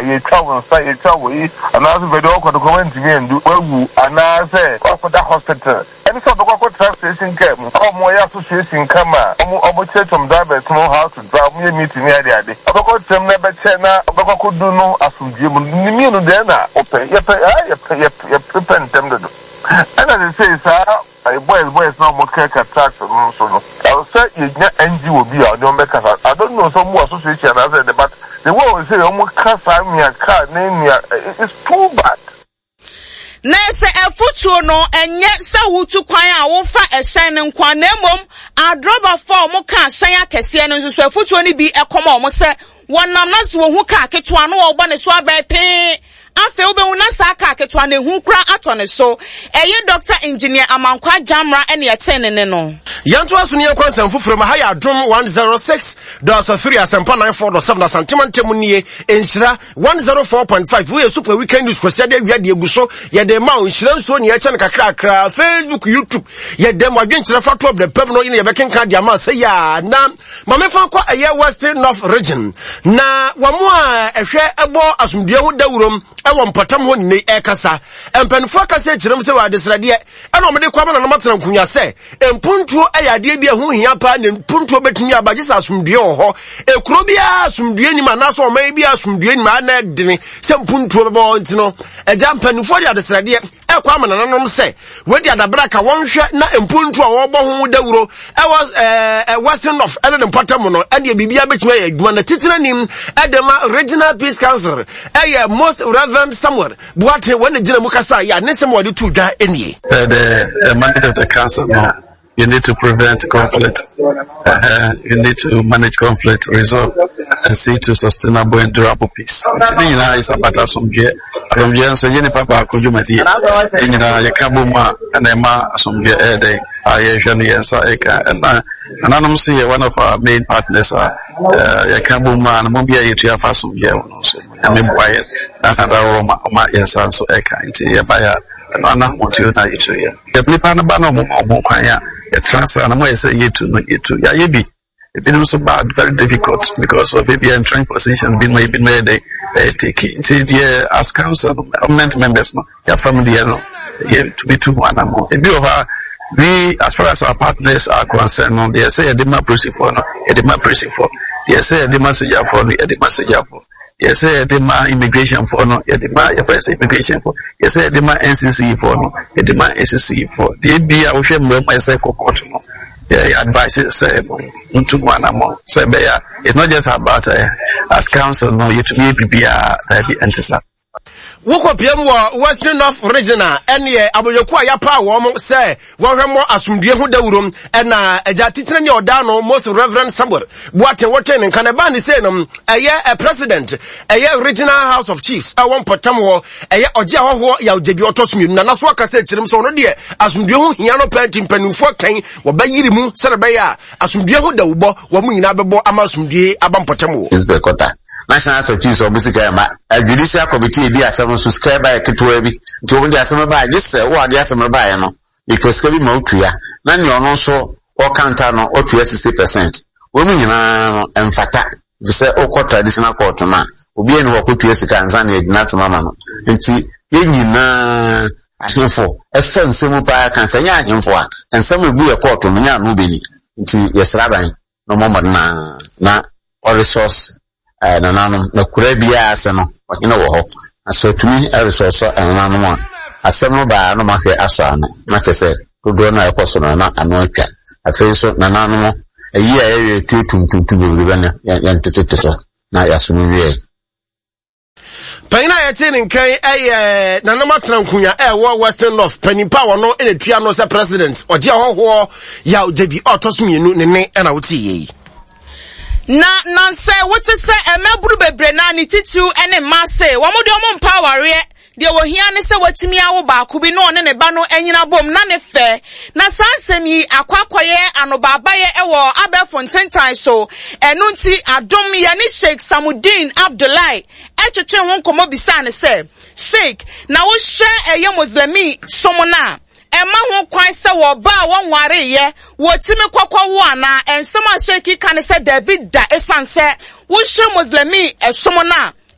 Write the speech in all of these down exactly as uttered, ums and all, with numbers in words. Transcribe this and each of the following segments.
ye travel say ye travel yi anaso be do ko to comment me ndu wagu anase ko da hospital and so ko ko translation care ko mo ya association kama omo omo chetom da be small house drive me meeting ya de ade ko tem na be che na ko ko du no asumdie mu ni mi no de na open ye pe ye pe ye prepare them do and as I say sir I boys boys no more care tax no so no I say you N G O be or don't make us I don't know some more association as the but the way we say omo kasa mi aka na mi it's too bad. Nese efutuo no enye se wutu kwan a wo fa ehyen ne nkwan na mom adroba for mo ka san akese no nso efutuo ni bi ekoma mo se wonam na so hu ka ketoa no wo ne so abai pe afi obe hu na sa ka ketoa na hu kura ato ne so eye Doctor Engineer Amankwa Jamra ene yeten ne no yanto aso ne yakwansan fufuro ma ha ya dom one oh six point three asempa nine four point seven santimentem nie enhira one oh four point five we super weekend news kwese de wia de eguso ye de ma onhira nso ne yache ne kakra kakra Facebook YouTube ye de ma dwenkyere fa top the pem no ine ye bekenka de ama say ya na ma me fa kwa eye Western North region na wamo a ehwe ebo asumdie ho dawurom ewo mpatam ho ne ekasa empanfo akasa ekirem se wa desrade e na omde kwa ma na matena nkunya se empuntuo ayade bia ho hia pa ne empuntuo betumi abaje sa asumdie ho ekuro bia asumdie ni ma na so oman bia asumdie ni ma na dene se empuntuo bebo ntino eja mpanfo ya desrade e kwa ma na nanom se wedi adabra ka wonhwe na empuntuo wo bo ho dawuro e was eh Western North ene ne mpatam no ene bibia betumi ya adwuma na titena nim edema Regional Peace Council eh most Reverend Samuel Buate when the General Mukasa ya nesem wadi tu da enie the mandate of the council no you need to prevent conflict uh, you need to manage conflict resolve and see to sustainable and durable peace you know is about asomdie asomdie so yeni papa akojumadi you know ya kabuma and ma asomdie eh dey I usually yes I can and anonymous see one of our main partners are ya kabuma and mobia you to asomdie so I mean why and our ma yes so I can see ya buy ana motu na yitu ya the people na ba no mo mo kwan ya the transfer na mo say yitu no yitu ya yebi it been so bad very difficult because of maybe in trying position been maybe made they take it as council government members no your family no to be too one more e be over we as far as our partners are concerned no they say the ma proceed for no the ma proceed for they say the ma soja for no the ma soja for yes say the ma immigration for no the ma yes immigration for yes say the ma N C C for no the ma N C C for the be a wo hwe mo ma say kokot no yeah advice say into one among so be it's not just about uh, as council no you to be be a entity Woko piem wo Western North regional ene aboyoku ayapa wo mo se wo hwemo asumdie ho dawurom ena eja titire ne oda no most Reverend Samuel Buate wote ne kan ba ni se no eye a president eye regional house of chiefs e won potam ho eye oje ahoho ya ojebi otosumi na naso aka se kirim so no de asumdie ho hia no panti mpanufo kan wo bayiri mu se be ya asumdie ho dawubo wo mu nyina bebo ama asumdie aba potam ho is be kota National Security Obisika ma a judicial committee di asem subscribe by ketewa bi nti wo di asem ba just wo di asem ba ya no because kebi ma otua na ne ono so o kanta no otua sixty percent wo mu nyina no emfata bi se o court traditional court ma obi ene wo kotua sika nza na edina tuma ma no nti ye nyina ahemfo efe nsemu pa kan sanya ahemfo a nsemu ebu ye court no nya no beni nti yesraban no mo na na or resource eh na nanom na kura bia ase no wakina wo ho aso tumi resource eh nanom a asem no ba no mahwe aso ano na chese dodo na ekoso na na ano atwa afei so na nanom eyi a ewe tutum tutum bebre bana ya ntete so na ya so wie Paina yete ni nkan eh na nama tena nkunya eh wo Western North panipa wo no ene tua no se president oje ahoho ya ojebi otosmienu ne ne na wuti yi na na se wote se emaburu bebre na ni titu ene mase wo mo de mo mpaware de wo hia ne se watimi awo ba ku bi no ne ne ba no anyina bom na ne fe na sansem yi akwakwaye anobabaye ewo Abefontentan so enu nti adom ye ni Sheikh Samudin Abdullahi echeche ho nkomo bisa ne se Sheikh na wo hye eye muslimi somona Emma ho kwan se wo ba wo nware ye wo timi kwakwa wo ana ensema Sheikh kan se David da esanse wo hye muslimi esomo na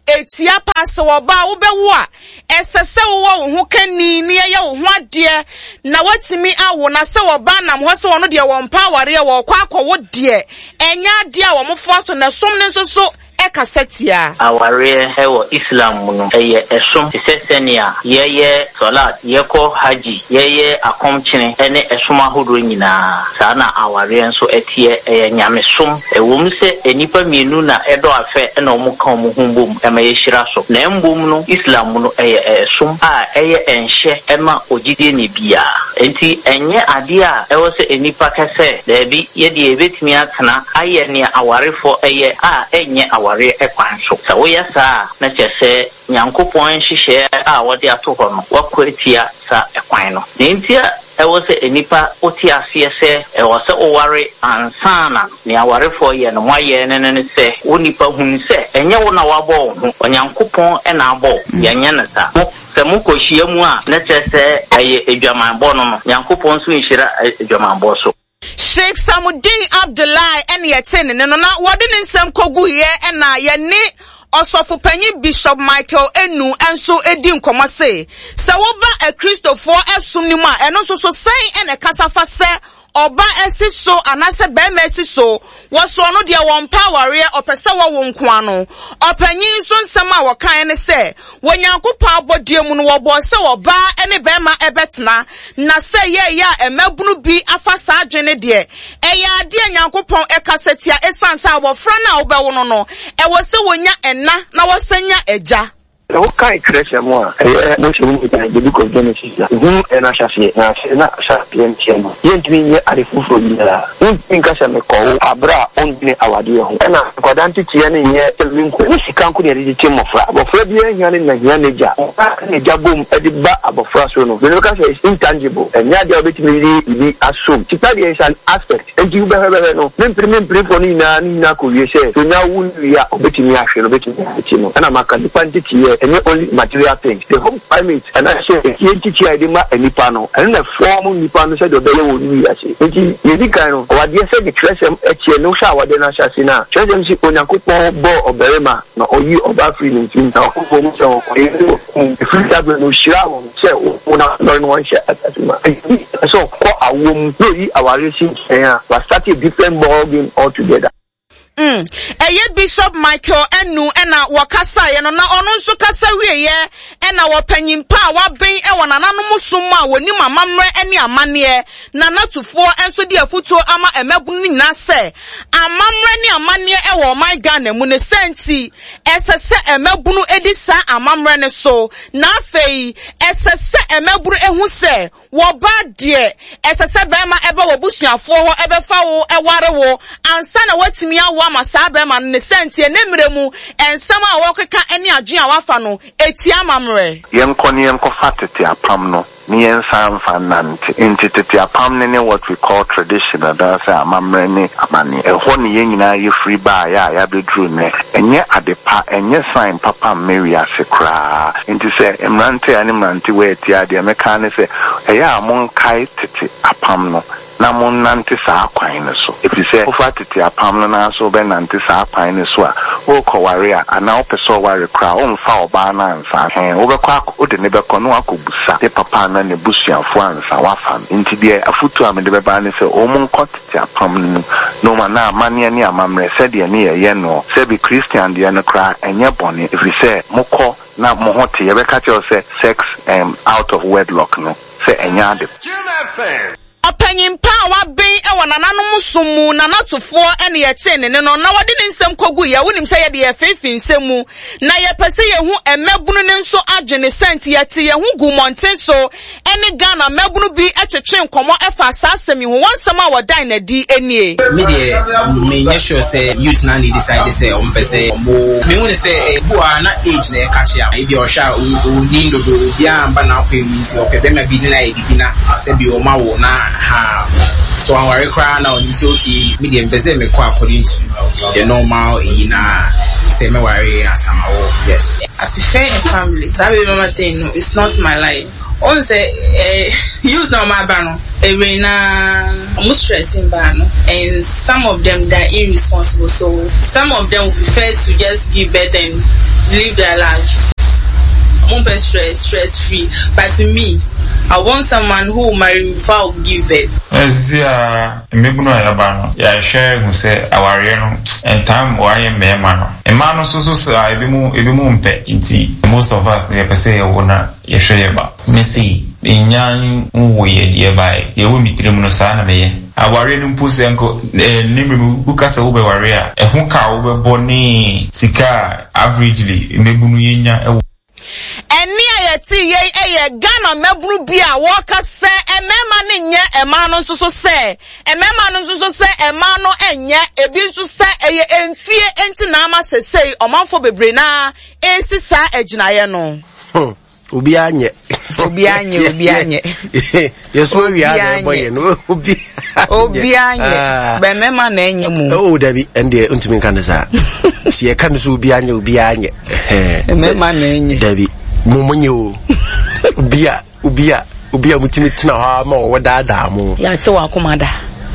etia pass woba wo bewo a esese wo wo ho kani ne ye wo ho ade na watimi awo na se woba nam ho se wono de wo mpaware wo kwa akwo de enya ade a wo mofo so na som ne nso so ekasetia aware ewo Islam no eye esom sesenia yeye salat yeko haji yeye akomchene ene esom ahodo nyina saa na aware nso etie eye nyamesom ewom se enipa mienu na edo afe ena omuka omuhumbum ema yeshira so na embum no Islam no eye esom a eye enhye ema ogidie ne bia enti enye ade a ewo se enipa kese debi yede ebetimi atena aye ne awarefo eye a enye aware ekwanso sa wo yasa na chese nyankopon hihye a wode ato ho no wakwatia sa ekwan no ntia ewo se enipa oti asie se ewo se oware ansana ne awarefo ye no moye ne ne se wonipa hun se enye wo na wabo ho nyankopon e na abo yenye ne sa se mu ko hie mu a na chese eye edwamanbo no no nyankopon so nhira edwamanbo so Sheikh Samudin Abdullah ene yete ne no na wode ne nsem kogu ye ena ye ne Osofu Panyi Bishop Michael Enu enso edi nkomo se se wo ba a Christopher esum ni mu a eno so so sen ene kasafa se oba esiso anase bema esiso woso no de won power ye opese wo wonko ano opanyin so nsem a wokan ne se wonyankopon abodie mu no wo bo se oba ene bema ebetena na se ye ya emabunu bi afasa adwene de eya ade nyankopon ekasetia esansa abofra na wo be wo no no e wo se wonya ena na wo senya eja What kind of creation more? I know you need the book of Genesis. Whom and I shall say, na shall be in Chema. Yet me at the full for you. Don't think I shall make call Abra on our dear home. And I'm quite Tiani here, telling me she can't get the team of Fab. But Fabia Yan and Yanaja, a jabum at the bar of Frasono. The location is intangible, and Nadia bit me be assumed. Titalia is an aspect, and you better know. Then premium for Nina Nina could you say, so now we are betting me action, betting me, and I'm a candy here. And not only material things, the home climate, and I say, if you teach Idima and Nipano, and the formal Nipano said the belly would be as it. You kind of what you said, the treasure at no shower, then I shall see now. Treasure ship on a coupon, bo or berema, no, or you or Buffy in our coupon, so if you have no shower, so one share at that. So, for a woman, our racing here was such a different ball game altogether. Mm. Eye Bishop Michael Enu ena wakasa ye no na ono nso kasa wie ye ena wapanyimpa wa ben e wona nanom summa woni mamamre ene amane na natufo enso di afutuo ama emabunu nyina se amamre ne amane e wo my Ghana mu ne senti esese emabunu edi sa amamre ne so na afei esese emabunu ehu se wo ba de esese be ma ebe wo busuafo ho ebe fa wo eware wo ansa na watimi awo amasabe man ne senti enemremu ensama awokeka eni adwen awafa no etia mamre yenkoni yenko fatete apam no ni yensan fanante entity apam ne what we call traditional dance amamre ne amani ehwo ne yenyina ye free ba ya ya bedru ne enye adepa enye sign papa Mary asekra enti se emrante ani mrante we etia de meka ne se eya amon kai tete apam no na mon nante sa kwan ne so if you say ofa tete apam no na so be nante sa kwan ne so a wo ko ware a ana opeso ware kra o mfa oba na nsa hen wo be kwa o de ne be ko no akobusa te papa na ne busuafo ansa wafa nti de afutu am de be ba ne se o mon ko tete apam no no ma na amane ne amamre se de ne ye no se be Christian de ne kra enye boni if you say moko na mo hote ye be ka che say sex um, out of wedlock no se enye ade Opanyimpa wa ben e wona nanom sumu na natofo ene yete ne no na wode ne nsem kogu ya wonim se ye de efefi nsemu na ye pese ye hu emabunu ne nso adwene senti yete ye hu gumonten so ene Ghana mabunu bi etwetwe nkomo efa asasemi hu wonsam a wodan na di enie me de me nye sure say youth na need decide say o mpese mo me hu say bu na age na e catch am e bi o sha o ni ndo do bi amba na akwa mi nti o pebe ma bi na e bi na se bi o ma wo na ha so I worry cry now in okay medium beze me kwa according to the normal in uh say me worry as am yes I prefer a family that be mama thing no it's not my life on say eh use no my bano e na almost stressing bano and some of them that irresponsible so some of them prefer to just give birth and live their life. Won't be stress, stress free. But to me, I want someone who will marry me before I will give birth. As ya, maybe no Alabama. Ya share who say our and time why a man. A man so so I be more, be more pet inti. Most of us they per se wanna ya share about. Missy, in young way dear by you will meet him no sana me. Our reading pussy uncle, name Lucas over warrior, a hunka over bonny, sika, averagely, maybe no Eni ayeti ye eye Ghana mebru bia waka se emema ne nye ema no nso so se emema no nso so se ema no enye ebi nso se eye emfie enti na ama sesei omanfo bebre na esisa aginaye no obi anye obi anye obi anye yeso wi ade boye no obi obi anye be mema na enye mu o dabi ende untimi kan sa si e kan so obi anye obi anye mema na enye dabi mumunye o ubia ubia ubia mutimi tina ha ma wo dada mu ya te wa komada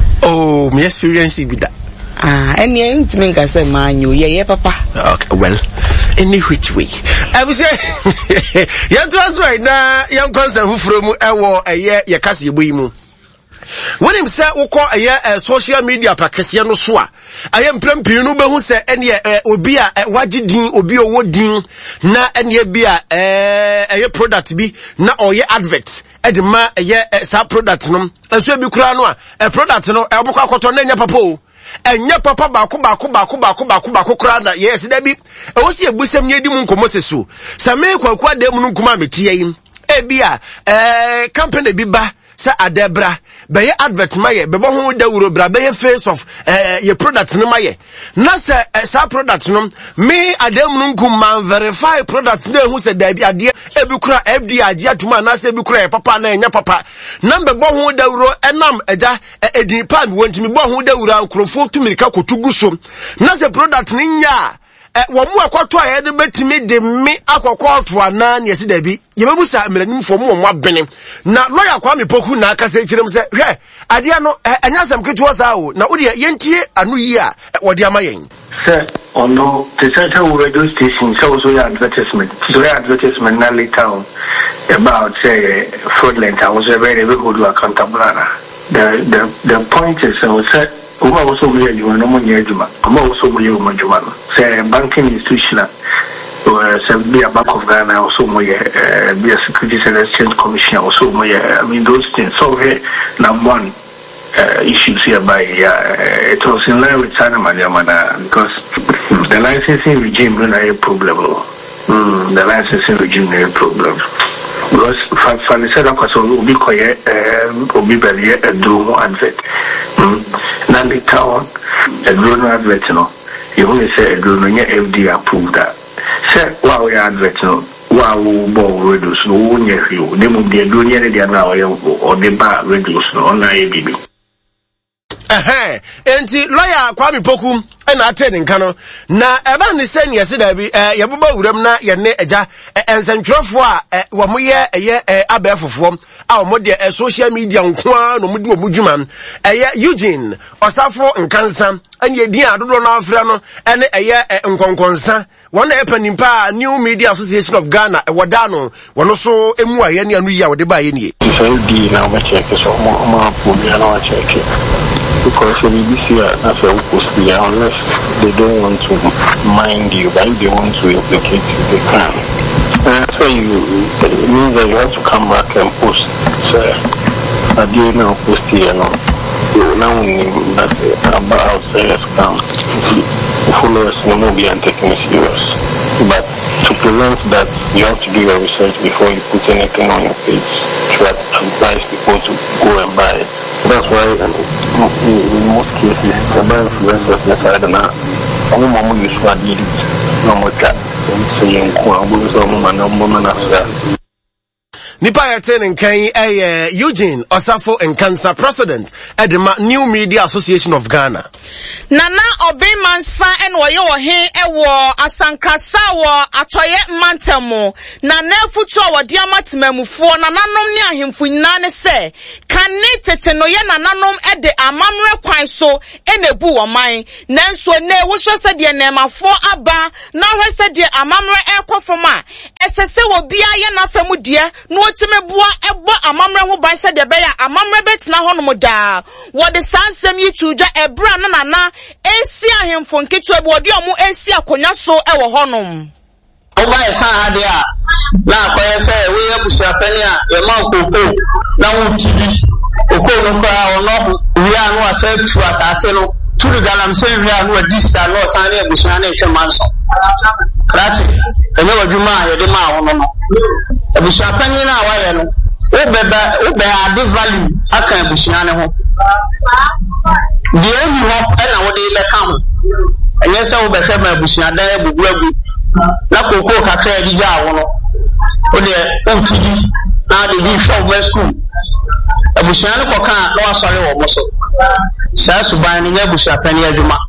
oh me experience bi da ah eni ntimi nka se manyo ye ye papa okay well any which way I was say ya trust right na ya concern hu from ewo eye ye kase eboyi mu when him say woko eye social media pakese no so a aye mprempin no behu se ene obi a wagidin obi owo din na ene bia eh eye product bi na oye advert edema eye sa product no enso bi kura no a product no e bokwa akoto na nya papa o enya papa baako baako baako baako baako baako kura na yes da bi e wo se ebusam ye di mu nkomo seso same kwakwa da mu nkoma metie yi e bia eh company bi ba sa adebra be ye advert maye be bo ho dawuro bra be ye face of eh ye product no maye na se uh, sa product no me adem no nkum man verify product na hu se da bi ade e bi kura F D A agi atuma na se bi kura e papa na enya papa na be bo ho dawuro enam eja edin pa mi wontimi bo ho dawuro ankrofo tumirika kotugu so na se product ni nya wo mu akoto aye de betimi de me akokọ to ana ne yesi da bi yebebusa mranim fo mu mo abene na lawyer kwa me poku na aka se kirem se hwe ade no anya sam keto sa o na odi yentie anu yi a wodi amayen se ono the center radio station so so advertisement so advertisement na later on about say fraudulent I was very very good accountable the the the point is so set Uma also we are doing no money juma. Uma also we are juma. Say banking institution or say be a Bank of Ghana also we be a Securities and Exchange Commission also we I mean those things. So here number one uh, issues here by uh, it was in line with China Maniamana because the licensing regime is not a problem. Mm, the licensing regime is a problem. Because for the setup was will be quiet will be very a drone advert. Now later on a drone advert no you only say a drone F D A approved that. Say wow we advert no wow bo reduce no one you name of the drone they are now or the bar reduce no on A B B. Eh enti lawyer Kwame Poku na atene nka no na eba ne se ne yesi da bi eh yeboba wuram na ye ne eja ensentwerefo a wo mo ye eye abefofo a wo de social media nko no mo de wo dwuma eye Eugene Osafo Nkansa ane edin adodo na afra no ene eye nkonkonsa wona epanimpa New Media Association of Ghana e woda no wono so emu aye ne anu yi a wode ba ye ne di na ba check so mo mo problem na wa check because the B B C as a post unless they don't want to mind you, but if they want to implicate you, they can. Uh, so you, it means that you have to come back and post. So, I did now post here now. You now that about outside scam. The followers will not be taking it serious. But to prevent that, you have to do your research before you put anything on your page. Try to advise people to go and buy it. That's why um, in most cases, the buy influencers decide na I'm going to use what I did. No more cat. So you can go and go to some man and woman after that. Nipa yɛte ne nkan ɛyɛ Eugene Osafo Nkansa President at the New Media Association of Ghana. Nana Obemansa and Wayo he ewo Asankasa wo atoye mantemo na nefutu wa diamat memufo na nanom ni ahemfu nyane se kane tete no ye nananom e de amamre kwan so enebu wo man nanso ne wo hwe se de nemafo aba na hwe se de amamre ekofoma esese wo bia ye na famu de no otimebua ebo amamre ho ban se de be ya amamre betina honom da wo de sansem yituja ebra na nana esi ahemfo nketu ebe odi omu esi akonya so ewo honom oba esa ade a na akoye se we abusuapani a ye ma okoko na wo tibi okoko no kwa ono wi anu ase tu asase no turu galam se wi anu adisa no san na abusua na etwa manso krati ene wadwuma ye de ma wo no abusuapani na awaye no obeba obe ade value aka abusua ne ho die ni ho na wo de be ka ho enye se wo be hwe ma abusua da ebuguagu na koko kakra edija awo no o de o tidi na de bi show west school abusua ne koka na wasore wo moso sa suban ne abusua pani adwuma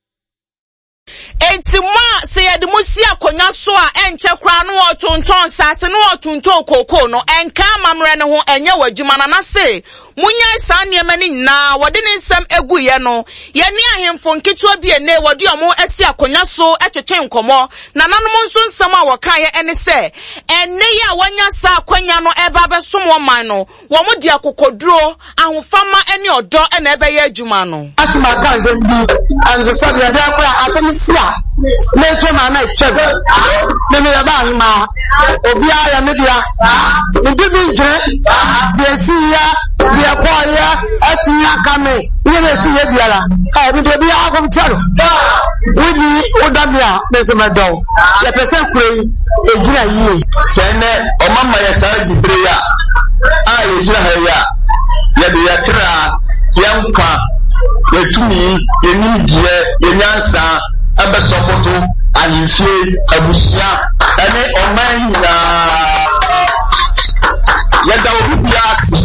enti ma se yede musi akonya so a enche kra no otonton sase no otonton koko no enka mamre ne ho enye wadwuma na na se munya sa niema ni na wode ne nsem egu ye no ye ni ahemfo nketu obi ene wode omo asi akonya so etwetwe nkomo na nanom nso nsem a woka ye ene se enne ya wanya sa akonya no eba besom wo man no wo mo di akokoduro ahofama ene odo ene ebe ye adwuma no asima kan ze bi anzo sabi ada akwa asemisia Nature man, I check. Maybe about him. Obia, media. The big jet, the sea, the aquaria, Atia Kame. We will see a biara. I will be out of channel. We be Odamia, Mister Madon. The person pray a year. Send or Mamma, yes, the prayer. I will tell her. Yadra, Yanka, the two, you need your answer. Ebe sokoto alifie abusia ene oman na yeda obiaksi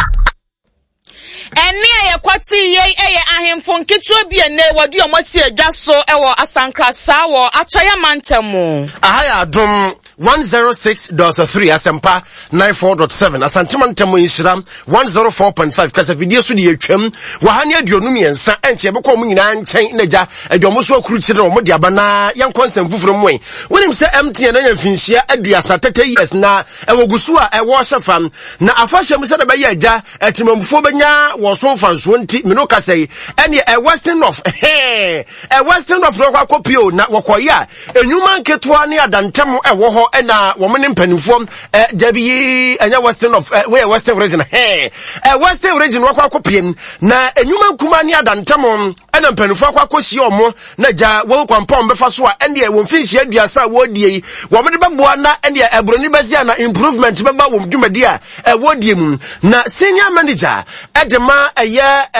ene yekwati ye eye ahemfo nketu obi ene wadi omosi edwa so ewo Asankrasa wo atoya mantemu ahaya adom one oh six point three asempa ninety-four point seven asantimantemu inshira one oh four point five kasa video so de atwam wahane aduonu miensa enche bekọ mu nyina nchen naja adwomo so akuru chire no mo de abana yan konsem fufuro mwen wonim se M T N na yamfinhia aduasa thirty years na ewogusu a ewo hyefam na afahye mu se de be ya aja atimamfo benya wo so fanso nti meno kasai ene e western of eh e western of no kwa kopio na wokoya enyuma nketoa ne adantemo ewo ho ena wo mene mpanifom eh jabi enya western of we western region eh e western region wakwa akopiem na enyuma nkuma ne adantemo ena mpanifo akwa akohie omo na ja wo kwampom befa so a ene e wo mfinhia aduasa wo die wo mede beboa na ene e broni bazia na improvement beba wo dwumadi a e wo die mu na senior manager edema eye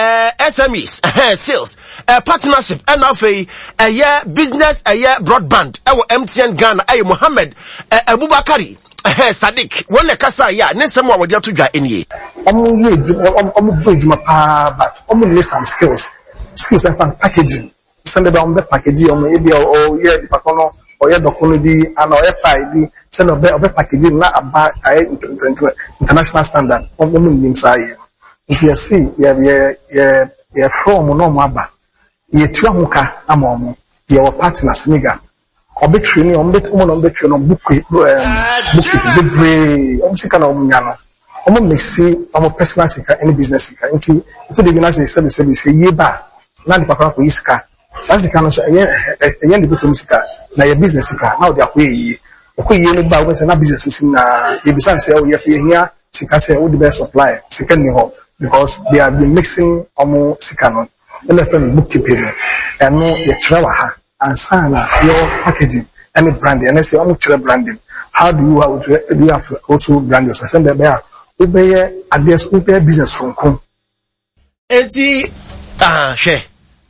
S M Es sales partnership and afei eye business eye broadband e wo M T N Ghana eye Mohammed Abubakari eh Sadiq wona kasa ya ne sem a wodi atodwa enie omo ye omo do juma pa but omo need some skills skills and packaging send them be packaging omo e bi o ye di pakono o ye dokono bi and o ye fry bi send obe obe packaging na aba international standard omo nim say if you see ye ye ye ye from no mo aba ye tua hoka ama omo ye wo partners mega obetri ni ombe omo no obetri no book book delivery omo sika na omo nya no omo mesi omo personal sika any business sika nti to the business dey service service ye ba na di papa ko isika sika no so ye ye ndi beto sika na ye business sika na odi akoye okoye no ba wo se na business sim na ye bisa se o ye hia sika se o the best supply sika ni ho because they have been mixing omo sika no and the friend bookkeeping and no ye trawa ha and sana your packaging and branding and I say omo try branding how do you how do you have to also brand yourself and there obey address obey business from kom eti ah she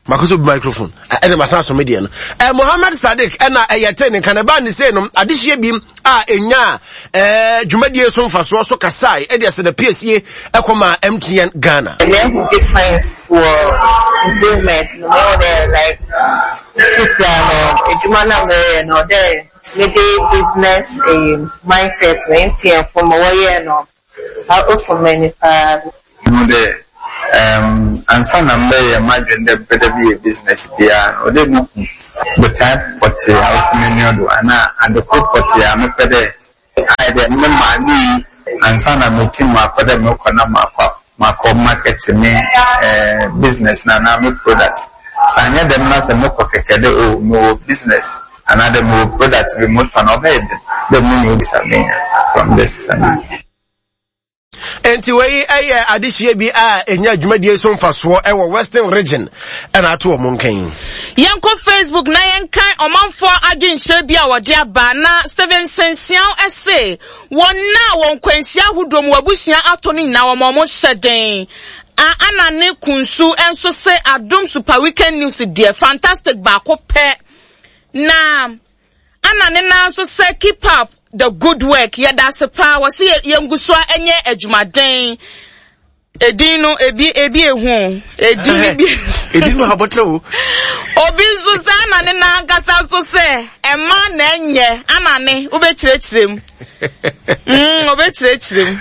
makoso microphone ene masan so media no eh Mohammed Sadiq ena eyete ne kanaba ne say no adehye bim a enya eh dwumadie so mfaso so kasai e de se the P S A ekoma M T N Ghana the difference for improvement no more there like this um ejumana me no there maybe business um, mindset M T N from where no also many uh no there um and some number imagine the better be a business bia or they book the time but house menu do ana and the put but ya me pede I the money and some na meeting ma pede me kona ma ma market me uh, business na na me product sanya dem na se me kokekede o no business another more product we move from overhead the money is from this um, enti wey eh adehye bi a enya adwumadie so mfaso e wo Western region na ato o monkan yanko Facebook na yankan omanfo adwenhye bi a wode aba na Steven Sensian ese wonna won kwansia hudom wabusua ato ni na wo mo hyeden a anane kunsu enso se Adom Super Weekend News dear fantastic ba ko pe na anane na so say keep up the good work ya da se pa wo se yengusua enye adwumaden edino ebi ebi ehu edini bi edino abotre o obi so say anane na gasa so say ema na enye anane obekyerechirem mm obekyerechirem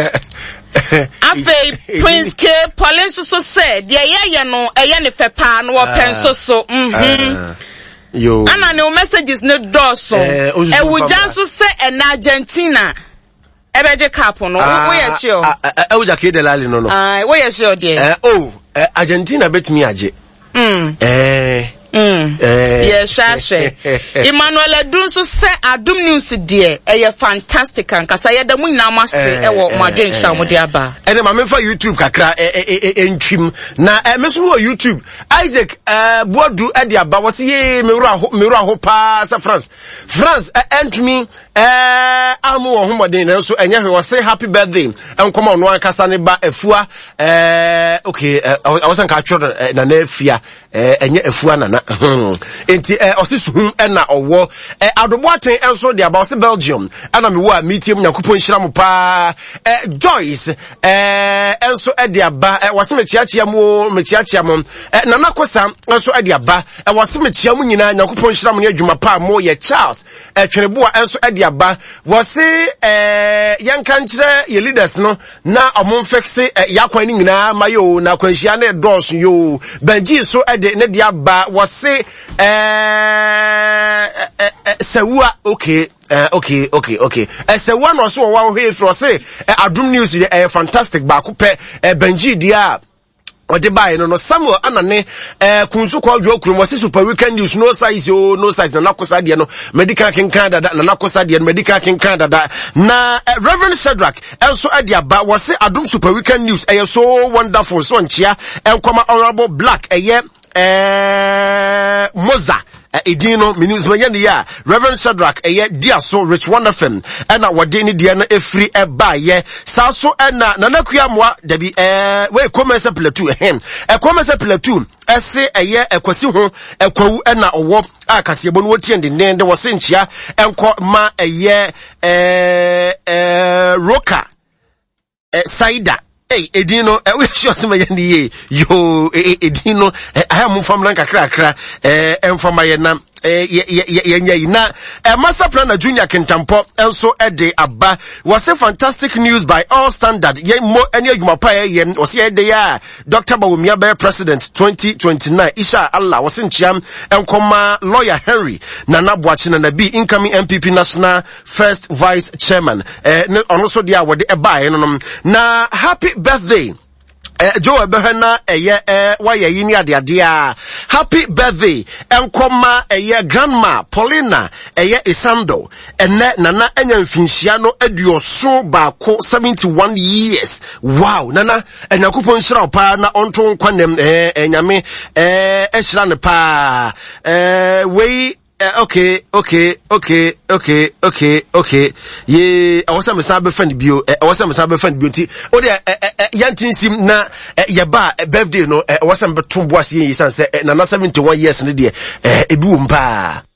Afe Prince K Pauline so so say de ye no eye ne fepa no wo pen so so mhm yo ana ne messages ne doso e wujan so say en Argentina e beje cap no wo ye sure e wuja ke de lali no no ah wo ye sure de eh oh Argentina bet me age mm eh Mm. Eh. Yeah, shashe. Emmanuel Adun so say Adom News dear. Eh, fantastic and kasa ye da mu na mase e wo madwen sha mo de aba. E na ma me fa YouTube kakra e entwim na e me so wo YouTube Isaac eh Boadu e de aba wo se ye me wura me wura ho pa sa France. France entwimi eh amu wo ho modern na so enye hwe wo say happy birthday. Enkom ono ankasa ne ba afua eh okay I was ka atwo na na afia eh enye afua na enti eh osisuhum na owo eh adoboaten enso de about Belgium ana me wo a meeting Yakupon Shiramu pa eh Joyce eh enso e de aba eh wase mechiachia mu mechiachia mu eh Nana Kosa enso e de aba eh wase mechia mu nyina Yakupon Shiramu ne adwuma pa mo ye Charles eh Tweneboa enso e de aba wase eh yanka nkyere ye leaders no na omonfexe eh yakwan ni nyina mayo na kwanhia na dos yo banji so e de ne de aba say eh Sewa okay uh, okay okay okay eh Sewa no so wa he fro say Adom News dey eh fantastic ba ko pe eh Banji dia ode bae no no Samuel anane eh kunsu kwa dwo kurum wase Super Weekend News no size o no size na nakosa de no medical king Canada na nakosa de medical king Canada na uh, Reverend Shadrack also ade aba wase Adom Super Weekend News eh so wonderful so nchia enkoma honorable Black eh eh Moza edino minus manyane ya Reverend Shadrack eye dia so Rich Wonderful ena wade ni dia na efri eba ye saso ena nanakua moa dabi eh we commence platoon ehem e commence platoon ese eye ekwasi ho ekwawu ena owo akasebo no wotie ndende de wose nchia enko ma eye eh eh roka eh Saida hey edino e we sure se mayani ye yo edino I am from lanka kra kra eh enfama ye na eh ye ye na eh master planner Junior Kentampo enso e de aba was a fantastic news by all standard ye mo eni adwuma pa ye was ye de ya Doctor Bawumia be president twenty twenty-nine Isha Allah was nchiam enkoma lawyer Henry Nana Boachi na bi incoming M P P national first vice chairman eh ono so dia wode e ba ye no na happy birthday eh Joe Behena eye eh why yi ni ade ade a happy birthday enkoma eye grandma Paulina eye Isando ene nana enya mfinhia no aduoso baako seventy-one years wow nana enyakopon hira pa na onto nkwanem eh enyame eh ehira ne pa eh wei okay okay okay okay okay okay ye awasa me sabe friend bio awasa me sabe friend bio ti o de yantin sim na ye ba birthday no awasa me beto boase yin san se na na seventy-one years ne de ebi wo mpa